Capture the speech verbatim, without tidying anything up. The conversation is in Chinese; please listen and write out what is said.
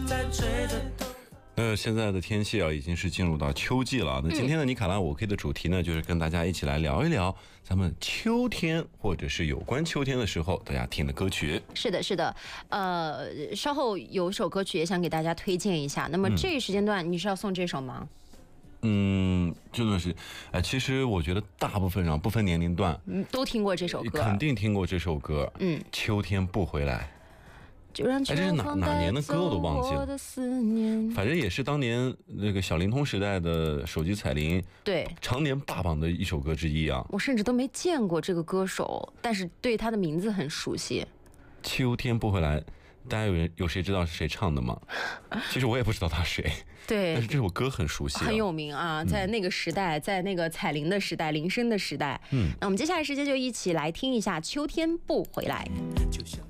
那现在的天气啊，已经是进入到秋季了。那今天的尼卡拉五 K 的主题呢，就是跟大家一起来聊一聊咱们秋天或者是有关秋天的时候大家听的歌曲。 是的，是的，呃，稍后有首歌曲也想给大家推荐一下。那么这一时间段你是要送这首吗？ 嗯，真的是，哎，其实我觉得大部分人不分年龄段， 嗯，都听过这首歌， 肯定听过这首歌。嗯，秋天不回来。 就让秋风带走我的思念。 反正也是当年那个小灵通时代的手机彩铃， 对， 常年霸榜的一首歌之一啊。 我甚至都没见过这个歌手，但是对他的名字很熟悉。 秋天不回来，大家有人有谁知道是谁唱的吗？其实我也不知道他谁， 对， 但是这首歌很熟悉、啊， 很有名啊，在那个时代，嗯、在那个彩铃的时代，铃声的时代。嗯，那我们接下来时间就一起来听一下《秋天不回来》。就像